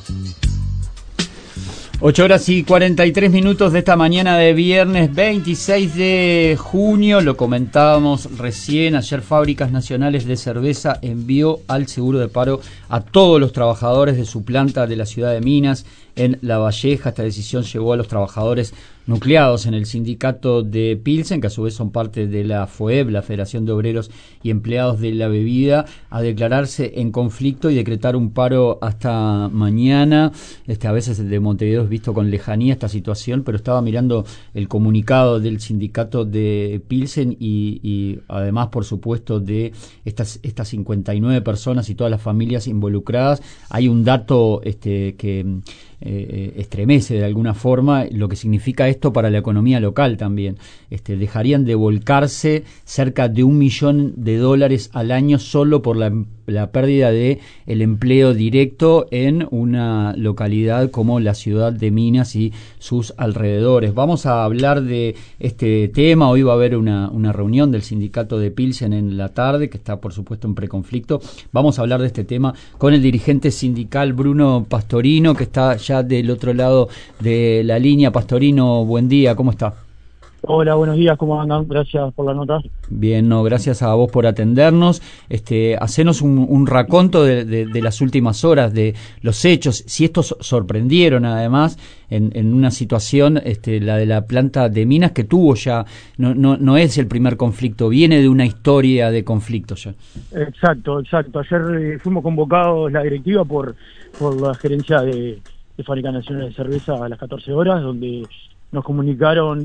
8:43 de esta mañana de viernes 26 de junio. Lo comentábamos recién. Ayer Fábricas Nacionales de Cerveza envió al seguro de paro a todos los trabajadores de su planta de la ciudad de Minas en La Valleja. Esta decisión llevó a los trabajadores nucleados en el sindicato de Pilsen, que a su vez son parte de la FOEB, la Federación de Obreros y Empleados de la Bebida, a declararse en conflicto y decretar un paro hasta mañana. A veces de Montevideo es visto con lejanía esta situación, pero estaba mirando el comunicado del sindicato de Pilsen y además, por supuesto, de estas 59 personas y todas las familias involucradas. Hay un dato que estremece de alguna forma lo que significa esto para la economía local también. Dejarían de volcarse cerca de $1 millón al año solo por la pérdida de el empleo directo en una localidad como la ciudad de Minas y sus alrededores. Vamos a hablar de este tema. Hoy va a haber una reunión del sindicato de Pilsen en la tarde, que está por supuesto en preconflicto. Vamos a hablar de este tema con el dirigente sindical Bruno Pastorino, que está ya del otro lado de la línea. Pastorino, buen día, ¿cómo está? Hola, buenos días, ¿cómo andan? Gracias por la nota. Bien, gracias a vos por atendernos. Hacenos un raconto de las últimas horas, de los hechos, si estos sorprendieron además en una situación, la de la planta de Minas, que tuvo ya, no es el primer conflicto, viene de una historia de conflicto ya. Exacto. Ayer fuimos convocados la directiva por la gerencia de Fábrica Nacional de Cerveza a las 14 horas, donde nos comunicaron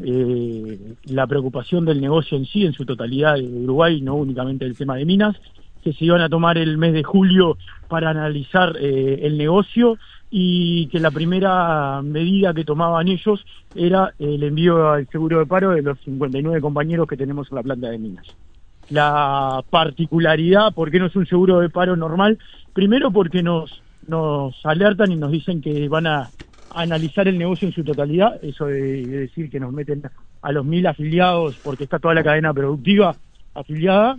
la preocupación del negocio en sí, en su totalidad de Uruguay, no únicamente el tema de Minas, que se iban a tomar el mes de julio para analizar el negocio, y que la primera medida que tomaban ellos era el envío al seguro de paro de los 59 compañeros que tenemos en la planta de Minas. La particularidad, ¿por qué no es un seguro de paro normal? Primero porque nos alertan y nos dicen que van a analizar el negocio en su totalidad. Eso de decir que nos meten a los 1000 afiliados, porque está toda la cadena productiva afiliada.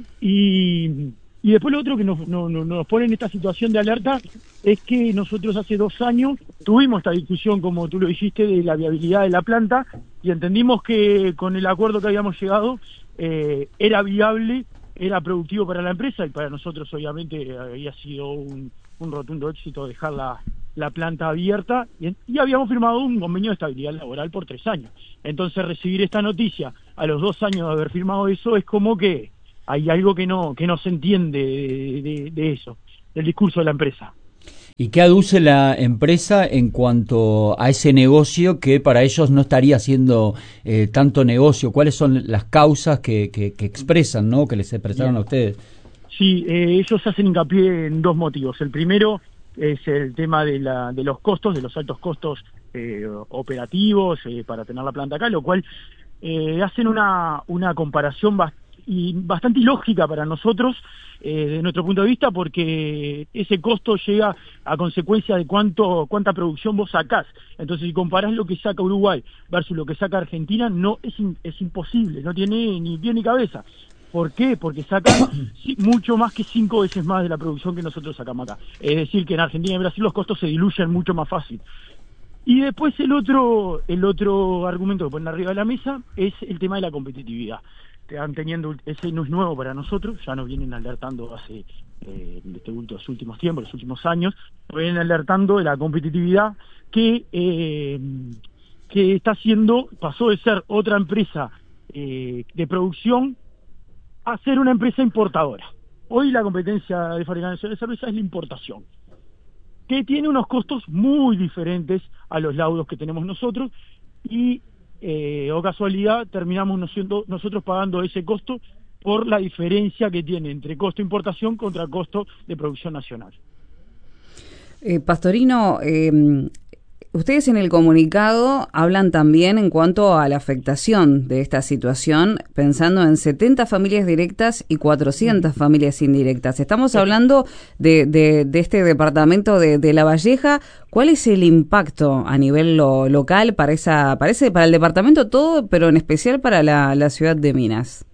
Y después lo otro que nos pone en esta situación de alerta es que nosotros hace 2 años tuvimos esta discusión, como tú lo dijiste, de la viabilidad de la planta, y entendimos que con el acuerdo que habíamos llegado era viable, era productivo para la empresa, y para nosotros obviamente había sido un rotundo éxito dejar la planta abierta, y habíamos firmado un convenio de estabilidad laboral por 3 años. Entonces, recibir esta noticia a los 2 años de haber firmado eso es como que hay algo que no se entiende de eso, del discurso de la empresa. ¿Y qué aduce la empresa en cuanto a ese negocio que para ellos no estaría haciendo tanto negocio? ¿Cuáles son las causas que expresan, ¿no?, que les expresaron a ustedes? Sí, ellos hacen hincapié en 2 motivos. El primero es el tema de los costos, de los altos costos operativos para tener la planta acá, lo cual hacen una comparación bastante ilógica para nosotros, de nuestro punto de vista, porque ese costo llega a consecuencia de cuánta producción vos sacás. Entonces, si comparás lo que saca Uruguay versus lo que saca Argentina, es imposible, no tiene ni pie ni cabeza. ¿Por qué? Porque sacan mucho más que 5 veces más de la producción que nosotros sacamos acá. Es decir, que en Argentina y Brasil los costos se diluyen mucho más fácil. Y después el otro argumento que ponen arriba de la mesa es el tema de la competitividad. Están teniendo, ese no es nuevo para nosotros, ya nos vienen alertando hace los últimos tiempos, los últimos años, nos vienen alertando de la competitividad que está haciendo, pasó de ser otra empresa de producción a ser una empresa importadora. Hoy la competencia de Fábrica Nacional de Cerveza es la importación, que tiene unos costos muy diferentes a los laudos que tenemos nosotros, y o casualidad terminamos nosotros pagando ese costo por la diferencia que tiene entre costo de importación contra costo de producción nacional. Pastorino, ustedes en el comunicado hablan también en cuanto a la afectación de esta situación, pensando en 70 familias directas y 400 familias indirectas. Estamos hablando de este departamento de La Valleja. ¿Cuál es el impacto a nivel local para el departamento todo, pero en especial para la ciudad de Minas?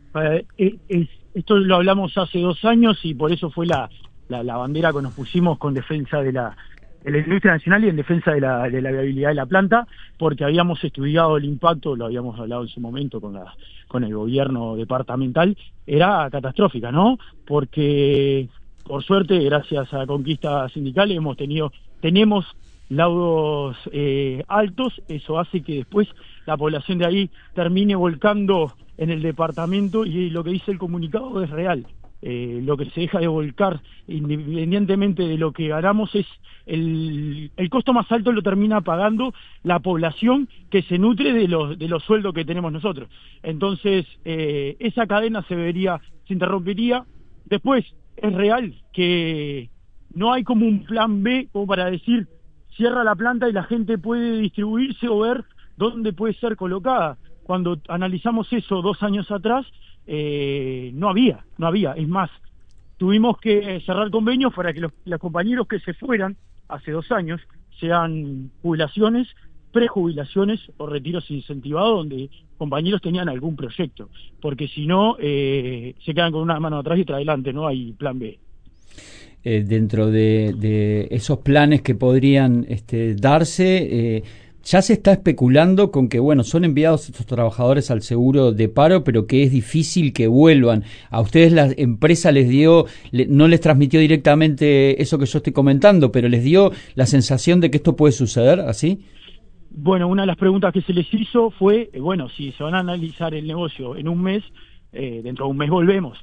Esto lo hablamos hace 2 años y por eso fue la bandera que nos pusimos con defensa de en la industria nacional y en defensa de la viabilidad de la planta, porque habíamos estudiado el impacto, lo habíamos hablado en su momento con el gobierno departamental, era catastrófica, ¿no? Porque, por suerte, gracias a la conquista sindical, tenemos laudos altos, eso hace que después la población de ahí termine volcando en el departamento, y lo que dice el comunicado es real. Lo que se deja de volcar, independientemente de lo que ganamos, es el costo más alto lo termina pagando la población que se nutre de los sueldos que tenemos nosotros. Entonces, esa cadena se interrumpiría. Después, es real que no hay como un plan B como para decir, cierra la planta y la gente puede distribuirse o ver dónde puede ser colocada. Cuando analizamos eso 2 años atrás, no había. Es más, tuvimos que cerrar convenios para que los compañeros que se fueran hace 2 años sean jubilaciones, prejubilaciones o retiros incentivados, donde compañeros tenían algún proyecto, porque si no, se quedan con una mano atrás y otra adelante, no hay plan B. Dentro de esos planes que podrían darse, ya se está especulando con que, bueno, son enviados estos trabajadores al seguro de paro, pero que es difícil que vuelvan. ¿A ustedes la empresa no les transmitió directamente eso que yo estoy comentando, pero les dio la sensación de que esto puede suceder así? Bueno, una de las preguntas que se les hizo fue, bueno, si se van a analizar el negocio en un mes, dentro de un mes volvemos.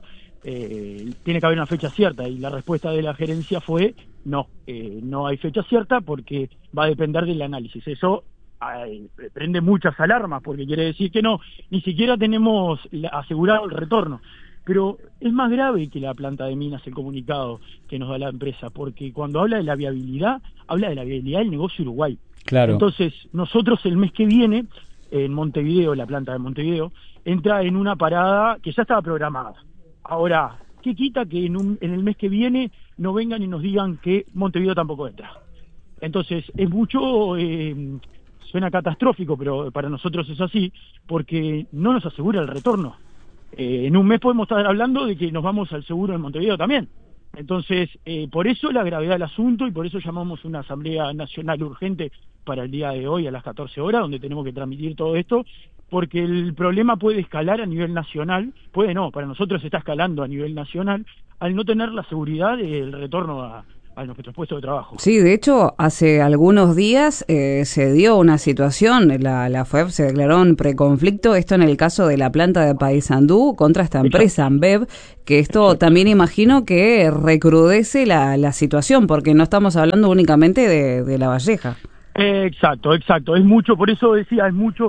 Tiene que haber una fecha cierta, y la respuesta de la gerencia fue no hay fecha cierta porque va a depender del análisis. Eso prende muchas alarmas, porque quiere decir que ni siquiera tenemos asegurado el retorno. Pero es más grave que la planta de minas el comunicado que nos da la empresa, porque cuando habla de la viabilidad, habla de la viabilidad del negocio Uruguay. Claro. Entonces, nosotros el mes que viene, en Montevideo, la planta de Montevideo, entra en una parada que ya estaba programada. Ahora, ¿qué quita que en el mes que viene no vengan y nos digan que Montevideo tampoco entra? Entonces, es mucho, suena catastrófico, pero para nosotros es así, porque no nos asegura el retorno. En un mes podemos estar hablando de que nos vamos al seguro en Montevideo también. Entonces, por eso la gravedad del asunto, y por eso llamamos una asamblea nacional urgente para el día de hoy a las 14 horas, donde tenemos que transmitir todo esto, porque el problema puede escalar a nivel nacional, para nosotros está escalando a nivel nacional, al no tener la seguridad del retorno a nuestros puestos de trabajo. Sí, de hecho, hace algunos días se dio una situación, la FUEP se declaró en preconflicto, esto en el caso de la planta de Paysandú contra esta empresa, Ambev, que esto también imagino que recrudece la situación, porque no estamos hablando únicamente de La Valleja. Exacto, es mucho, por eso decía,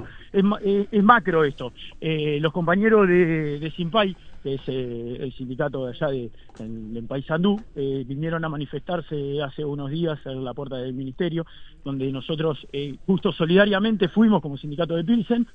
es macro esto. Los compañeros de Simpay, que es el sindicato de allá en Paysandú, vinieron a manifestarse hace unos días en la puerta del ministerio, donde nosotros justo solidariamente fuimos como sindicato de Pilsen,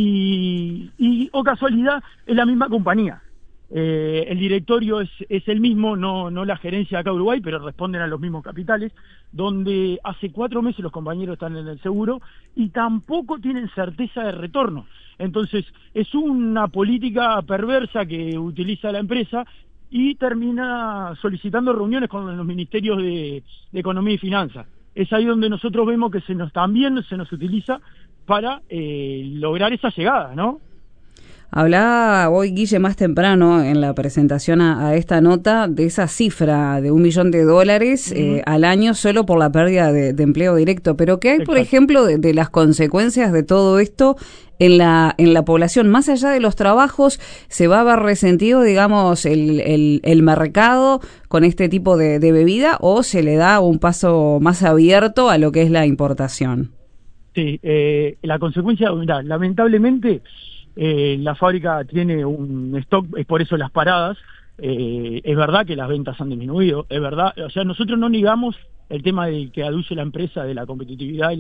y casualidad es la misma compañía. El directorio es el mismo, no la gerencia acá de Uruguay, pero responden a los mismos capitales, donde hace 4 meses los compañeros están en el seguro y tampoco tienen certeza de retorno. Entonces, es una política perversa que utiliza la empresa y termina solicitando reuniones con los ministerios de Economía y Finanzas. Es ahí donde nosotros vemos que también se nos utiliza para lograr esa llegada, ¿no? Hablaba hoy Guille más temprano en la presentación a esta nota de esa cifra de $1 millón al año solo por la pérdida de empleo directo. Pero ¿qué hay, por ejemplo, de las consecuencias de todo esto en la población? Más allá de los trabajos, ¿se va a ver resentido, digamos, el mercado con este tipo de bebida, o se le da un paso más abierto a lo que es la importación? Sí, la consecuencia, mirá, lamentablemente... la fábrica tiene un stock, es por eso las paradas. Es verdad que las ventas han disminuido, es verdad, o sea, nosotros no negamos el tema de que aduce la empresa de la competitividad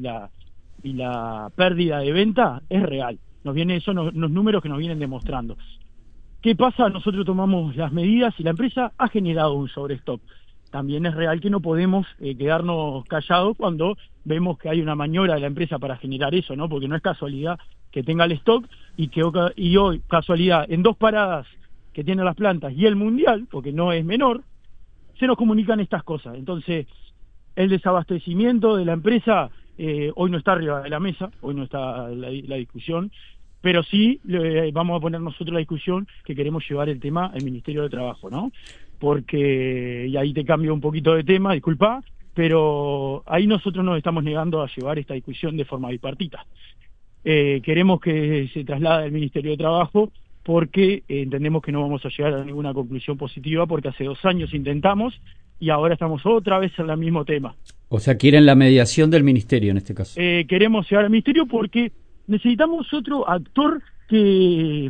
y la pérdida de venta, es real, son los números que nos vienen demostrando. ¿Qué pasa? Nosotros tomamos las medidas y la empresa ha generado un sobrestock. También es real que no podemos quedarnos callados cuando vemos que hay una maniobra de la empresa para generar eso, ¿no? Porque no es casualidad que tenga el stock y hoy, casualidad, en 2 paradas que tienen las plantas y el mundial, porque no es menor, se nos comunican estas cosas. Entonces, El desabastecimiento de la empresa hoy no está arriba de la mesa, hoy no está la discusión, pero sí vamos a poner nosotros la discusión que queremos llevar el tema al Ministerio de Trabajo, ¿no? Porque, y ahí te cambio un poquito de tema, disculpa, pero ahí nosotros nos estamos negando a llevar esta discusión de forma bipartita. Queremos que se traslade al Ministerio de Trabajo porque entendemos que no vamos a llegar a ninguna conclusión positiva porque hace 2 años intentamos y ahora estamos otra vez en el mismo tema. O sea, quieren la mediación del Ministerio en este caso. Queremos llegar al Ministerio porque necesitamos otro actor que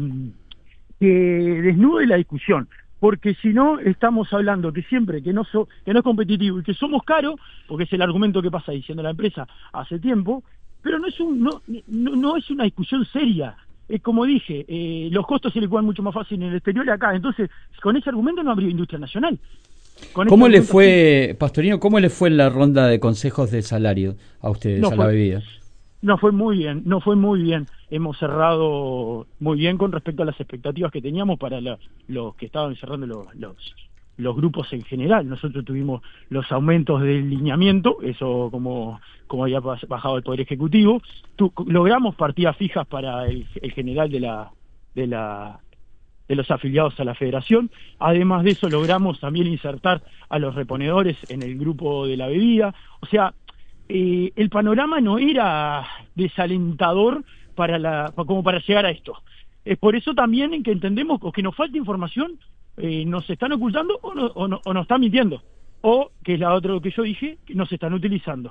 desnude la discusión. Porque si no, estamos hablando que siempre que no es competitivo y que somos caros, porque es el argumento que pasa diciendo la empresa hace tiempo, pero no es una discusión seria. Como dije, los costos se le cuedan mucho más fácil en el exterior y acá. Entonces, con ese argumento no habría industria nacional. ¿Cómo le fue, Pastorino, cómo le fue en la ronda de consejos de salario a ustedes, a la bebida? No fue muy bien. Hemos cerrado muy bien con respecto a las expectativas que teníamos para los que estaban cerrando los grupos en general. Nosotros tuvimos los aumentos del lineamiento, eso como había bajado el Poder Ejecutivo. Logramos partidas fijas para el general de los afiliados a la Federación. Además de eso, logramos también insertar a los reponedores en el grupo de la bebida. O sea, el panorama no era desalentador como para llegar a esto. Es por eso también en que entendemos que nos falta información, nos están ocultando o nos están mintiendo. O, que es la otra que yo dije, que nos están utilizando.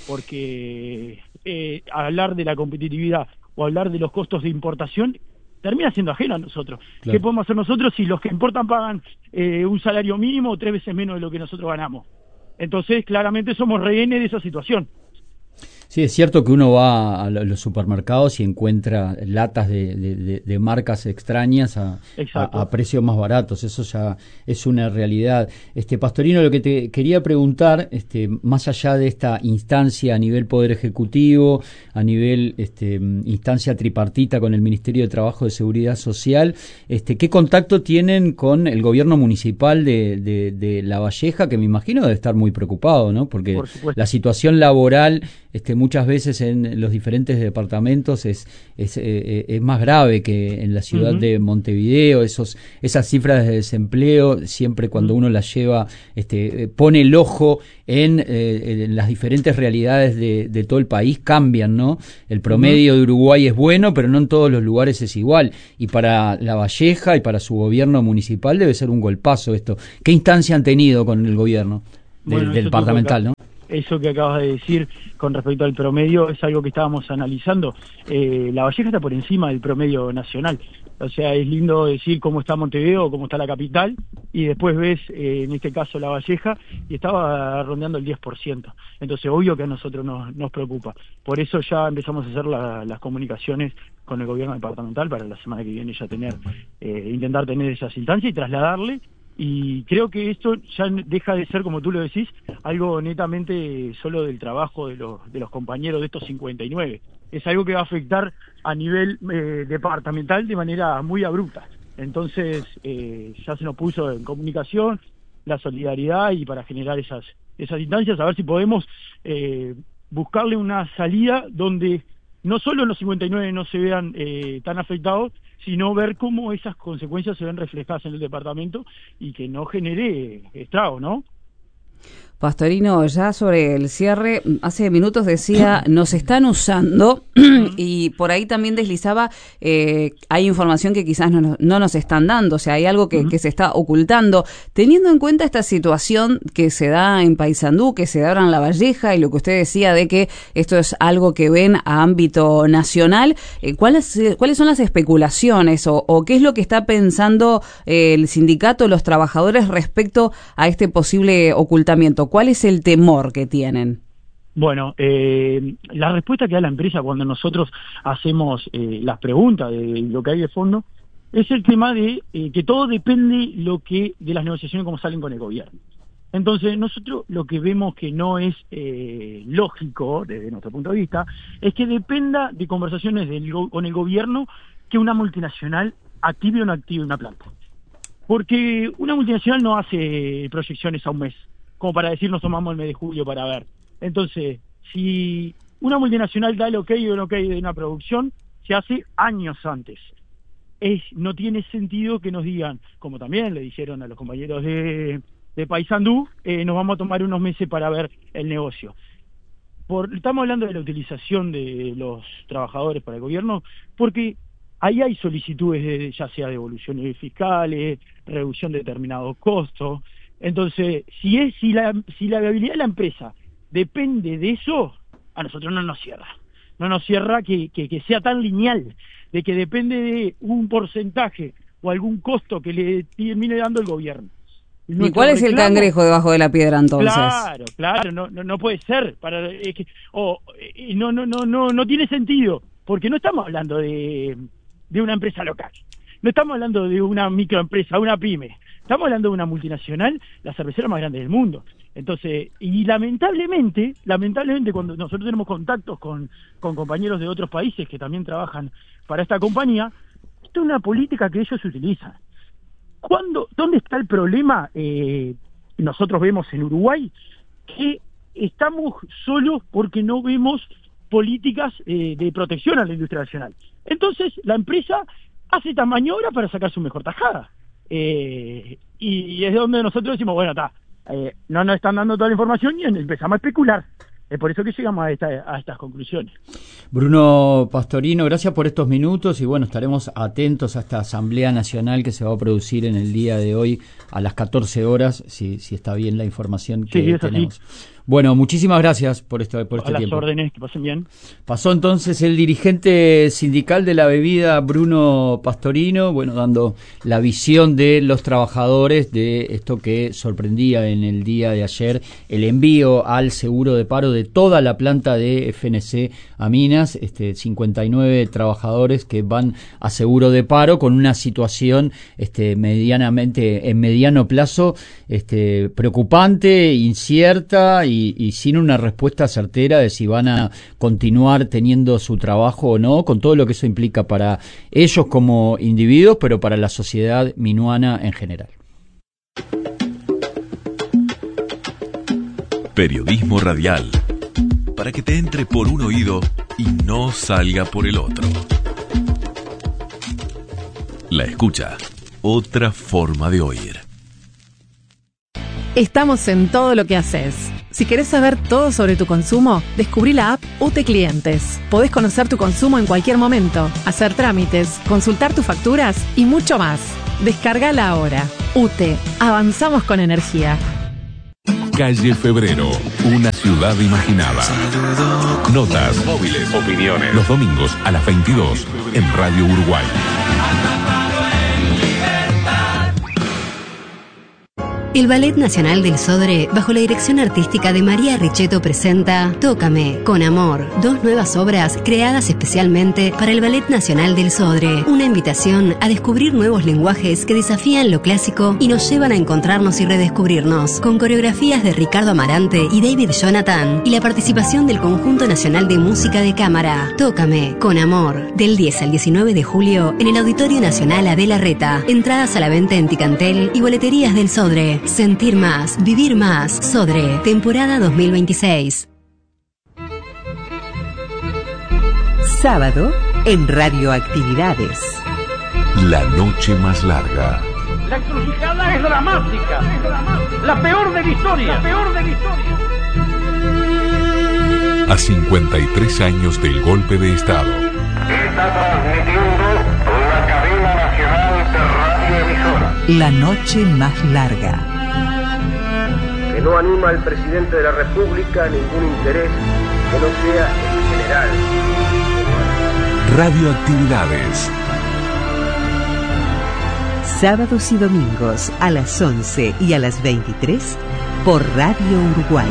Porque hablar de la competitividad o hablar de los costos de importación termina siendo ajeno a nosotros. Claro. ¿Qué podemos hacer nosotros si los que importan pagan un salario mínimo o 3 veces menos de lo que nosotros ganamos? Entonces, claramente somos rehenes de esa situación. Sí, es cierto que uno va a los supermercados y encuentra latas de marcas extrañas a precios más baratos. Eso ya es una realidad. Pastorino, lo que te quería preguntar, más allá de esta instancia a nivel Poder Ejecutivo, a nivel instancia tripartita con el Ministerio de Trabajo y Seguridad Social, ¿qué contacto tienen con el gobierno municipal de La Valleja, que me imagino debe estar muy preocupado, ¿no? Porque la situación laboral muchas veces en los diferentes departamentos es más grave que en la ciudad de Montevideo. Esas cifras de desempleo, siempre cuando uno las lleva, pone el ojo en las diferentes realidades de todo el país, cambian, ¿no? El promedio de Uruguay es bueno, pero no en todos los lugares es igual. Y para La Valleja y para su gobierno municipal debe ser un golpazo esto. ¿Qué instancia han tenido con el gobierno del departamental, no? Eso que acabas de decir con respecto al promedio es algo que estábamos analizando. La Valleja está por encima del promedio nacional. O sea, es lindo decir cómo está Montevideo, cómo está la capital, y después ves, en este caso, La Valleja, y estaba rondeando el 10%. Entonces, obvio que a nosotros nos preocupa. Por eso ya empezamos a hacer las comunicaciones con el gobierno departamental para la semana que viene ya intentar tener esas instancias y trasladarle. Y creo que esto ya deja de ser, como tú lo decís, algo netamente solo del trabajo de los compañeros de estos 59. Es algo que va a afectar a nivel departamental de manera muy abrupta. Entonces, ya se nos puso en comunicación la solidaridad y para generar esas instancias, a ver si podemos buscarle una salida donde no solo los 59 no se vean tan afectados, sino ver cómo esas consecuencias se ven reflejadas en el departamento y que no genere estrago, ¿no? Pastorino, ya sobre el cierre, hace minutos decía, nos están usando, y por ahí también deslizaba, hay información que quizás no nos están dando, o sea, hay algo que se está ocultando. Teniendo en cuenta esta situación que se da en Paysandú, que se da ahora en La Valleja, y lo que usted decía de que esto es algo que ven a ámbito nacional, ¿cuáles son las especulaciones o qué es lo que está pensando el sindicato, los trabajadores respecto a este posible ocultamiento? ¿Cuál es el temor que tienen? Bueno, la respuesta que da la empresa cuando nosotros hacemos las preguntas de lo que hay de fondo es el tema de que todo depende de las negociaciones como salen con el gobierno. Entonces nosotros lo que vemos que no es lógico desde nuestro punto de vista es que dependa de conversaciones con el gobierno que una multinacional active o no active una planta. Porque una multinacional no hace proyecciones a un mes. como para decir nos tomamos el mes de julio para ver. Entonces, si una multinacional da el ok o el ok de una producción, se hace años antes. No tiene sentido que nos digan, como también le dijeron a los compañeros de Paysandú, nos vamos a tomar unos meses para ver el negocio. Estamos hablando de la utilización de los trabajadores para el gobierno, porque ahí hay solicitudes ya sea devoluciones fiscales, reducción de determinados costos. Entonces, si la viabilidad de la empresa depende de eso, a nosotros no nos cierra. No nos cierra que sea tan lineal, de que depende de un porcentaje o algún costo que le termine dando el gobierno. ¿Y cuál es el cangrejo debajo de la piedra entonces? Claro, no puede ser. No tiene sentido, porque no estamos hablando de una empresa local, no estamos hablando de una microempresa, una pyme, estamos hablando de una multinacional, la cervecera más grande del mundo. Entonces, y lamentablemente cuando nosotros tenemos contactos con compañeros de otros países que también trabajan para esta compañía, esto es una política que ellos utilizan. ¿Dónde está el problema? Nosotros vemos en Uruguay que estamos solos porque no vemos políticas de protección a la industria nacional. Entonces, la empresa hace esta maniobra para sacar su mejor tajada. Y es donde nosotros decimos, bueno, no nos están dando toda la información y empezamos a especular. Es por eso que llegamos a estas conclusiones. Bruno Pastorino, gracias por estos minutos y bueno, estaremos atentos a esta Asamblea Nacional que se va a producir en el día de hoy a las 14 horas, si está bien la información que tenemos. Así. Bueno, muchísimas gracias por este tiempo. A las órdenes, que pasen bien. Pasó entonces el dirigente sindical de la bebida, Bruno Pastorino, bueno, dando la visión de los trabajadores de esto que sorprendía en el día de ayer, el envío al seguro de paro de toda la planta de FNC a Minas, 59 trabajadores que van a seguro de paro con una situación en mediano plazo preocupante, incierta y sin una respuesta certera de si van a continuar teniendo su trabajo o no, con todo lo que eso implica para ellos como individuos, pero para la sociedad minuana en general. Periodismo radial, para que te entre por un oído y no salga por el otro. La escucha, otra forma de oír. Estamos en todo lo que haces. Si querés saber todo sobre tu consumo, descubrí la app UTE Clientes. Podés conocer tu consumo en cualquier momento, hacer trámites, consultar tus facturas y mucho más. Descargala ahora. UTE, avanzamos con energía. Calle Febrero, una ciudad imaginada. Notas, móviles, opiniones. Los domingos a las 22 en Radio Uruguay. El Ballet Nacional del Sodre, bajo la dirección artística de María Richetto, presenta Tócame, con amor, 2 nuevas obras creadas especialmente para el Ballet Nacional del Sodre. Una invitación a descubrir nuevos lenguajes que desafían lo clásico y nos llevan a encontrarnos y redescubrirnos, con coreografías de Ricardo Amarante y David Jonathan, y la participación del Conjunto Nacional de Música de Cámara. Tócame, con amor, del 10 al 19 de julio en el Auditorio Nacional Adela Reta. Entradas a la venta en Ticantel y boleterías del Sodre. Sentir más, vivir más. Sodre, temporada 2026. Sábado en Radioactividades. La noche más larga. La encrucijada es dramática. La peor de la historia. A 53 años del golpe de Estado. Está transmitiendo la cadena nacional de radioemisora. La noche más larga. Que no anima al presidente de la República a ningún interés que no sea el general. Radioactividades. Sábados y domingos a las 11 y a las 23 por Radio Uruguay.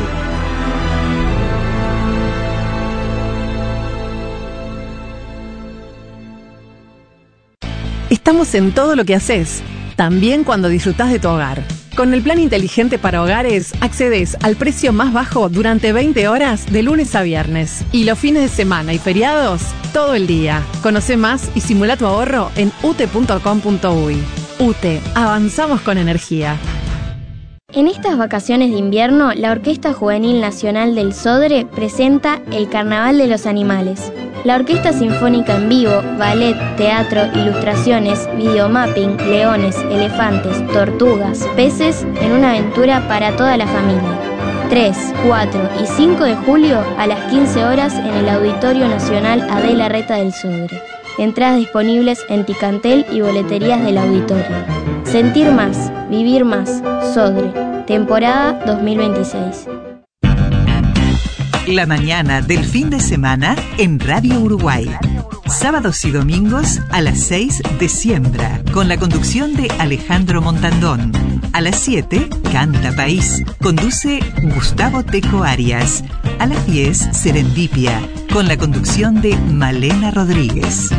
Estamos en todo lo que haces, también cuando disfrutás de tu hogar. Con el plan inteligente para hogares, accedes al precio más bajo durante 20 horas de lunes a viernes. Y los fines de semana y feriados, todo el día. Conoce más y simula tu ahorro en ute.com.uy. UTE, avanzamos con energía. En estas vacaciones de invierno, la Orquesta Juvenil Nacional del Sodre presenta El Carnaval de los Animales. La Orquesta Sinfónica en vivo, ballet, teatro, ilustraciones, videomapping, leones, elefantes, tortugas, peces, en una aventura para toda la familia. 3, 4 y 5 de julio a las 15 horas en el Auditorio Nacional Adela Reta del Sodre. Entradas disponibles en Ticantel y boleterías del auditorio. Sentir más, vivir más, Sodre, temporada 2026. La mañana del fin de semana en Radio Uruguay. Sábados y domingos a las 6 de Siembra, con la conducción de Alejandro Montandón. A las 7, Canta País, conduce Gustavo Teco Arias. A las 10, Serendipia, con la conducción de Malena Rodríguez.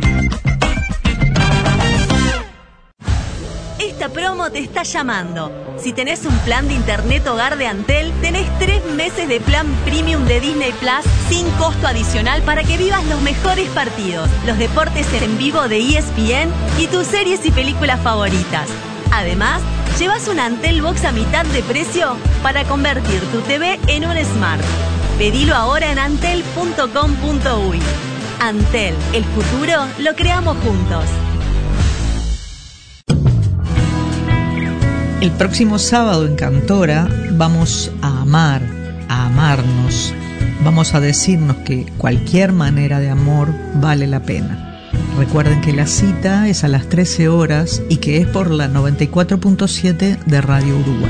Esta promo te está llamando. Si tenés un plan de internet hogar de Antel, tenés 3 meses de plan premium de Disney Plus sin costo adicional para que vivas los mejores partidos, los deportes en vivo de ESPN y tus series y películas favoritas. Además, llevas un Antel Box a mitad de precio para convertir tu TV en un Smart. Pedilo ahora en antel.com.uy. Antel, el futuro lo creamos juntos. El próximo sábado en Cantora vamos a amar, a amarnos. Vamos a decirnos que cualquier manera de amor vale la pena. Recuerden que la cita es a las 13 horas y que es por la 94.7 de Radio Uruguay.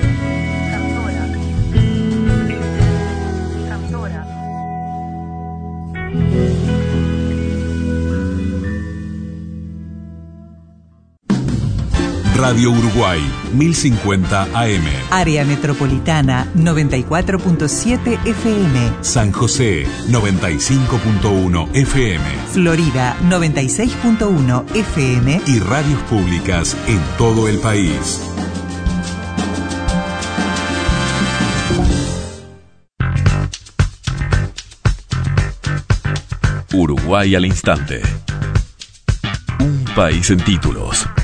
Radio Uruguay, 1050 AM. Área Metropolitana, 94.7 FM. San José, 95.1 FM. Florida, 96.1 FM. Y radios públicas en todo el país. Uruguay al instante. Un país en títulos.